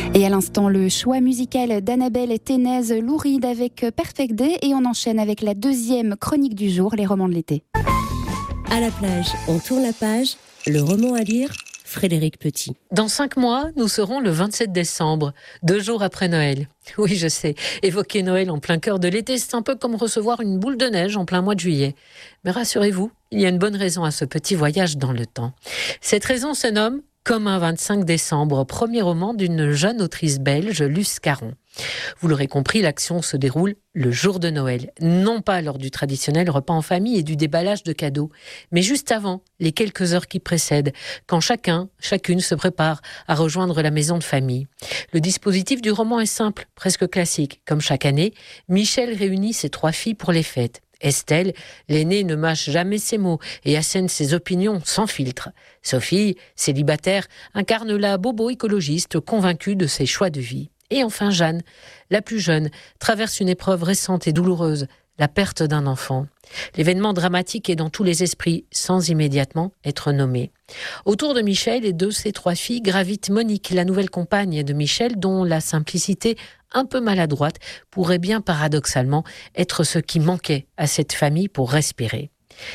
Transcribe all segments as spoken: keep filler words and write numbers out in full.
Et à l'instant, le choix musical d'Annabelle Ténez Louride avec Perfect Day. Et on enchaîne avec la deuxième chronique du jour, les romans de l'été. À la plage, on tourne la page. Le roman à lire, Frédéric Petit. Dans cinq mois, nous serons le vingt-sept décembre, deux jours après Noël. Oui, je sais, évoquer Noël en plein cœur de l'été, c'est un peu comme recevoir une boule de neige en plein mois de juillet. Mais rassurez-vous, il y a une bonne raison à ce petit voyage dans le temps. Cette raison se nomme Comme un vingt-cinq décembre, premier roman d'une jeune autrice belge, Luce Caron. Vous l'aurez compris, l'action se déroule le jour de Noël, non pas lors du traditionnel repas en famille et du déballage de cadeaux, mais juste avant, les quelques heures qui précèdent, quand chacun, chacune se prépare à rejoindre la maison de famille. Le dispositif du roman est simple, presque classique. Comme chaque année, Michel réunit ses trois filles pour les fêtes. Estelle, l'aînée, ne mâche jamais ses mots et assène ses opinions sans filtre. Sophie, célibataire, incarne la bobo écologiste convaincue de ses choix de vie. Et enfin Jeanne, la plus jeune, traverse une épreuve récente et douloureuse, la perte d'un enfant. L'événement dramatique est dans tous les esprits, sans immédiatement être nommé. Autour de Michel et de ses trois filles gravite Monique, la nouvelle compagne de Michel, dont la simplicité un peu maladroite pourrait bien paradoxalement être ce qui manquait à cette famille pour respirer.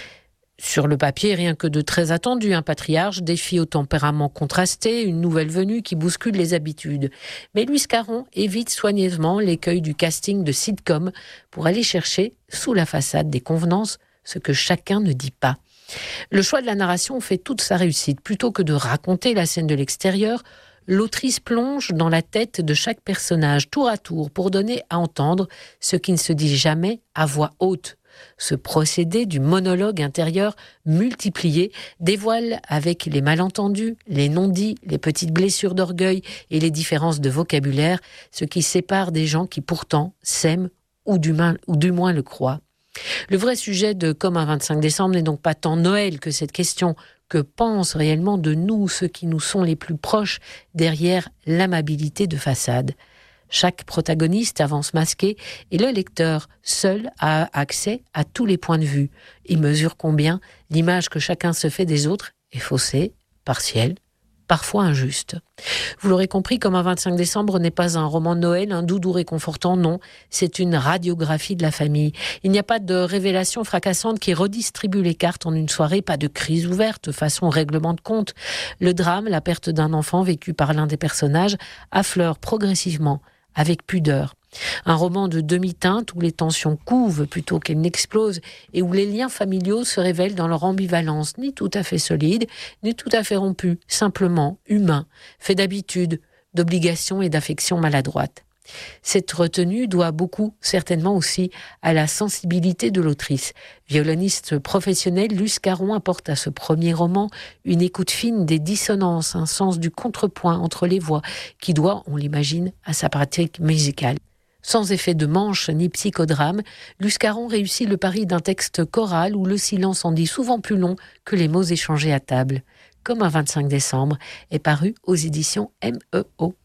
Sur le papier, rien que de très attendu, un patriarche, des filles au tempérament contrasté, une nouvelle venue qui bouscule les habitudes. Mais Luce Caron évite soigneusement l'écueil du casting de sitcom pour aller chercher, sous la façade des convenances, ce que chacun ne dit pas. Le choix de la narration fait toute sa réussite. Plutôt que de raconter la scène de l'extérieur, l'autrice plonge dans la tête de chaque personnage, tour à tour, pour donner à entendre ce qui ne se dit jamais à voix haute. Ce procédé du monologue intérieur multiplié dévoile avec les malentendus, les non-dits, les petites blessures d'orgueil et les différences de vocabulaire ce qui sépare des gens qui pourtant s'aiment ou du, moins, ou du moins le croient. Le vrai sujet de Comme un vingt-cinq décembre n'est donc pas tant Noël que cette question: que pensent réellement de nous ceux qui nous sont les plus proches derrière l'amabilité de façade? Chaque protagoniste avance masqué et le lecteur, seul, a accès à tous les points de vue. Il mesure combien l'image que chacun se fait des autres est faussée, partielle, parfois injuste. Vous l'aurez compris, Comme un vingt-cinq décembre n'est pas un roman de Noël, un doudou réconfortant, non. C'est une radiographie de la famille. Il n'y a pas de révélation fracassante qui redistribue les cartes en une soirée, pas de crise ouverte façon règlement de compte. Le drame, la perte d'un enfant vécu par l'un des personnages, affleure progressivement, avec pudeur. Un roman de demi-teinte où les tensions couvent plutôt qu'elles n'explosent et où les liens familiaux se révèlent dans leur ambivalence, ni tout à fait solide, ni tout à fait rompus, simplement humains, fait d'habitude, d'obligations et d'affections maladroites. Cette retenue doit beaucoup, certainement aussi, à la sensibilité de l'autrice. Violoniste professionnelle, Luce Caron apporte à ce premier roman une écoute fine des dissonances, un sens du contrepoint entre les voix, qui doit, on l'imagine, à sa pratique musicale. Sans effet de manche ni psychodrame, Luce Caron réussit le pari d'un texte choral où le silence en dit souvent plus long que les mots échangés à table. Comme un vingt-cinq décembre est paru aux éditions M E O.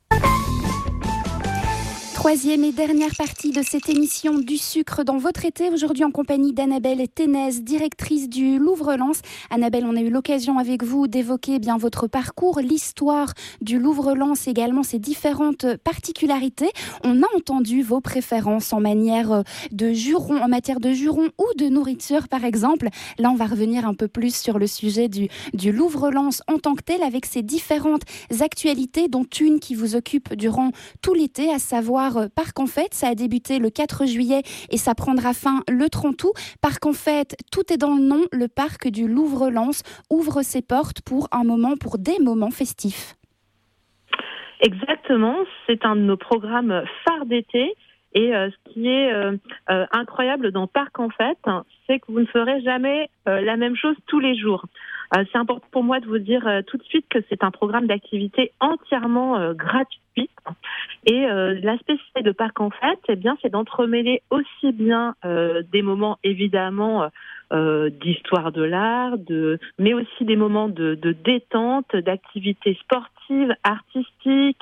Troisième et dernière partie de cette émission du sucre dans votre été, aujourd'hui en compagnie d'Annabelle Ténez, directrice du Louvre-Lens. Annabelle, on a eu l'occasion avec vous d'évoquer eh bien votre parcours, l'histoire du Louvre-Lens, également ses différentes particularités. On a entendu vos préférences en manière de juron, en matière de juron ou de nourriture par exemple. Là, on va revenir un peu plus sur le sujet du, du Louvre-Lens en tant que tel, avec ses différentes actualités, dont une qui vous occupe durant tout l'été, à savoir Parc en Fête. Ça a débuté le quatre juillet et ça prendra fin le trente août. Parc en Fête, tout est dans le nom. Le parc du Louvre-Lens ouvre ses portes pour un moment, pour des moments festifs. Exactement, c'est un de nos programmes phares d'été. Et euh, ce qui est euh, euh, incroyable dans Parc en Fête, c'est que vous ne ferez jamais euh, la même chose tous les jours. Euh, c'est important pour moi de vous dire euh, tout de suite que c'est un programme d'activité entièrement euh, gratuit. Et euh, la spécificité de Parc en Fête, eh bien, c'est d'entremêler aussi bien euh, des moments évidemment euh, d'histoire de l'art, de, mais aussi des moments de, de détente, d'activités sportives, artistiques,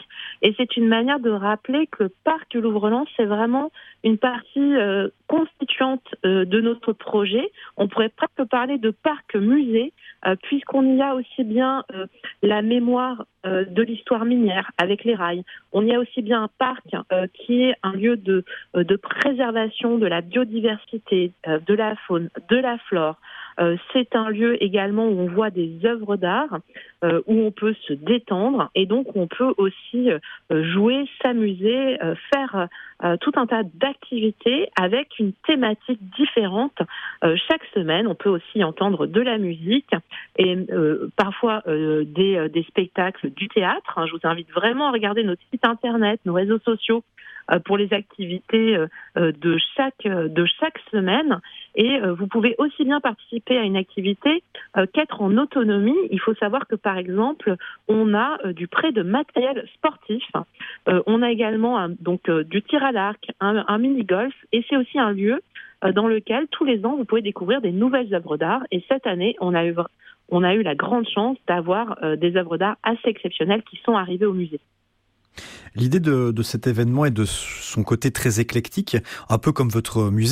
Et c'est une manière de rappeler que le parc du Louvre-Lens, c'est vraiment une partie euh, constituante euh, de notre projet. On pourrait presque parler de parc-musée, euh, puisqu'on y a aussi bien euh, la mémoire euh, de l'histoire minière avec les rails. On y a aussi bien un parc euh, qui est un lieu de, euh, de préservation de la biodiversité, euh, de la faune, de la flore. Euh, c'est un lieu également où on voit des œuvres d'art, euh, où on peut se détendre et donc on peut aussi euh, jouer, s'amuser, euh, faire euh, tout un tas d'activités avec une thématique différente. Euh, chaque semaine, on peut aussi entendre de la musique et euh, parfois euh, des, euh, des spectacles du théâtre. Je vous invite vraiment à regarder notre site internet, nos réseaux sociaux pour les activités de chaque, de chaque semaine. Et vous pouvez aussi bien participer à une activité qu'être en autonomie. Il faut savoir que, par exemple, on a du prêt de matériel sportif. On a également donc, du tir à l'arc, un, un mini-golf. Et c'est aussi un lieu dans lequel, tous les ans, vous pouvez découvrir des nouvelles œuvres d'art. Et cette année, on a eu, on a eu la grande chance d'avoir des œuvres d'art assez exceptionnelles qui sont arrivées au musée. L'idée de, de cet événement est de son côté très éclectique, un peu comme votre musée.